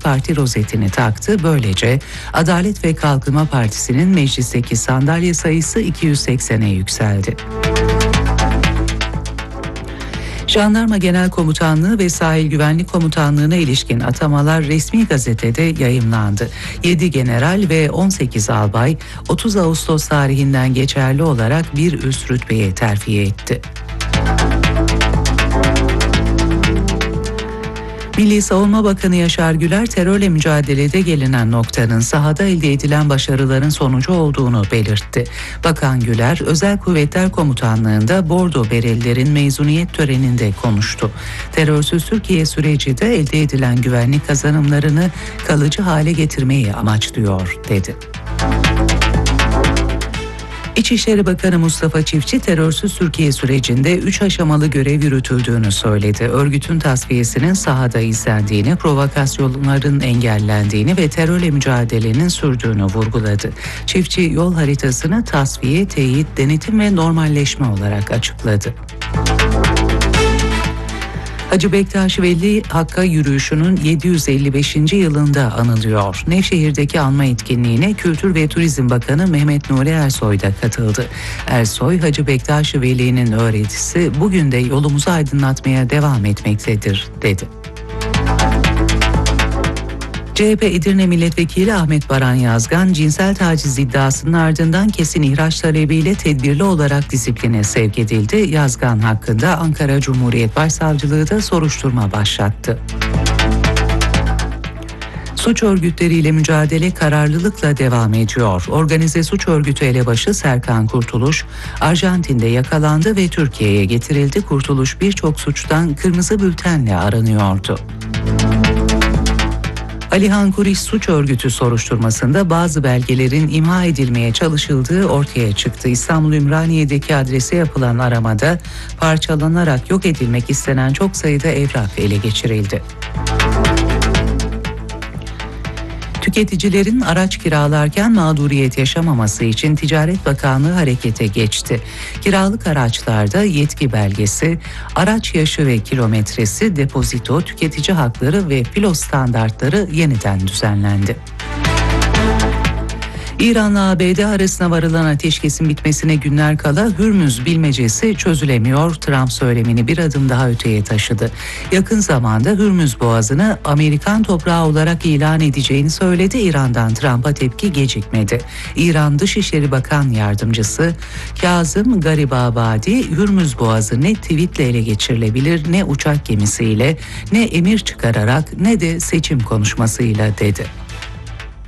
Parti rozetini taktı. Böylece Adalet ve Kalkınma Partisi'nin meclisteki sandalye sayısı 280'e yükseldi. Jandarma Genel Komutanlığı ve Sahil Güvenlik Komutanlığı'na ilişkin atamalar resmi gazetede yayımlandı. 7 general ve 18 albay 30 Ağustos tarihinden geçerli olarak bir üst rütbeye terfi etti. Milli Savunma Bakanı Yaşar Güler, terörle mücadelede gelinen noktanın sahada elde edilen başarıların sonucu olduğunu belirtti. Bakan Güler, Özel Kuvvetler Komutanlığı'nda Bordo Berelilerin mezuniyet töreninde konuştu. Terörsüz Türkiye süreci de elde edilen güvenlik kazanımlarını kalıcı hale getirmeyi amaçlıyor, dedi. İçişleri Bakanı Mustafa Çiftçi, terörsüz Türkiye sürecinde 3 aşamalı görev yürütüldüğünü söyledi. Örgütün tasfiyesinin sahada izlendiğini, provokasyonların engellendiğini ve terörle mücadelenin sürdüğünü vurguladı. Çiftçi, yol haritasını tasfiye, teyit, denetim ve normalleşme olarak açıkladı. Hacı Bektaş Veli Hakk'a yürüyüşünün 755. yılında anılıyor. Nevşehir'deki anma etkinliğine Kültür ve Turizm Bakanı Mehmet Nuri Ersoy da katıldı. Ersoy, Hacı Bektaş Veli'nin öğretisi bugün de yolumuzu aydınlatmaya devam etmektedir, dedi. CHP Edirne Milletvekili Ahmet Baran Yazgan, cinsel taciz iddiasının ardından kesin ihraç talebiyle tedbirli olarak disipline sevk edildi. Yazgan hakkında Ankara Cumhuriyet Başsavcılığı da soruşturma başlattı. Suç örgütleriyle mücadele kararlılıkla devam ediyor. Organize suç örgütü elebaşı Serkan Kurtuluş, Arjantin'de yakalandı ve Türkiye'ye getirildi. Kurtuluş birçok suçtan kırmızı bültenle aranıyordu. Alihan Kuriş suç örgütü soruşturmasında bazı belgelerin imha edilmeye çalışıldığı ortaya çıktı. İstanbul Ümraniye'deki adrese yapılan aramada parçalanarak yok edilmek istenen çok sayıda evrak ele geçirildi. Tüketicilerin araç kiralarken mağduriyet yaşamaması için Ticaret Bakanlığı harekete geçti. Kiralık araçlarda yetki belgesi, araç yaşı ve kilometresi, depozito, tüketici hakları ve filo standartları yeniden düzenlendi. İran'la ABD arasında varılan ateşkesin bitmesine günler kala Hürmüz bilmecesi çözülemiyor. Trump söylemini bir adım daha öteye taşıdı. Yakın zamanda Hürmüz Boğazı'nı Amerikan toprağı olarak ilan edeceğini söyledi. İran'dan Trump'a tepki gecikmedi. İran Dışişleri Bakan Yardımcısı Kazım Garibabadi, Hürmüz Boğazı ne tweetle ele geçirilebilir, ne uçak gemisiyle, ne emir çıkararak, ne de seçim konuşmasıyla, dedi.